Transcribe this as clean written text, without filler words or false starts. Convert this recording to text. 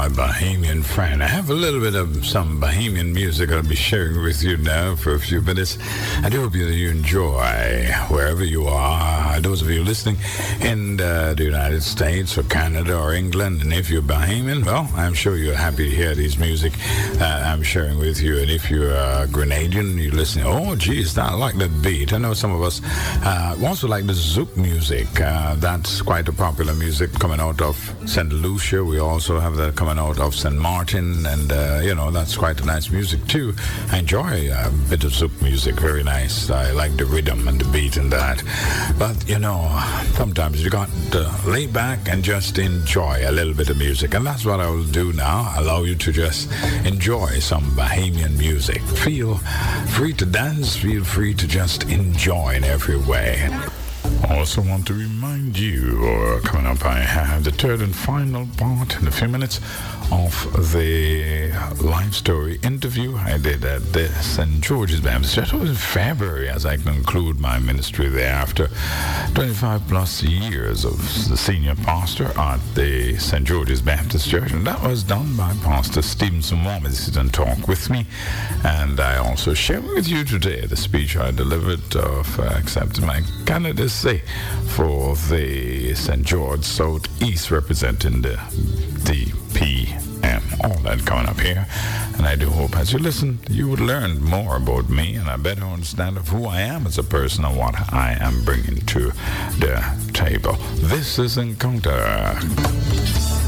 my Bahamian friend. I have a little bit of some Bahamian music I'll be sharing with you now for a few minutes. I do hope you enjoy wherever you are. Those of you listening in the United States or Canada or England, and if you're Bahamian, well, I'm sure you're happy to hear these music I'm sharing with you. And if you're Grenadian, you're listening, oh, geez, I like that beat. I know some of us also like the Zouk music. That's quite a popular music coming out of St. Lucia. We also have that coming out of St. Martin, and that's quite a nice music too. I enjoy a bit of Zouk music, very nice. I like the rhythm and the beat and that. But sometimes you got to lay back and just enjoy a little bit of music, and that's what I will do now. Allow you to just enjoy some Bahamian music. Feel free to dance, feel free to just enjoy in every way. I also want to remind you, coming up, I have the third and final part in a few minutes of the live story interview I did at the St. George's Baptist Church. It was in February as I conclude my ministry there after 25 plus years of the senior pastor at the St. George's Baptist Church, and that was done by Pastor Stevenson Warm. He sit and talk with me, and I also share with you today the speech I delivered of accepting my candidacy for the St. George Southeast representing the DPM. All that coming up here, and I do hope as you listen you would learn more about me and a better understand of who I am as a person and what I am bringing to the table. This is Encounter.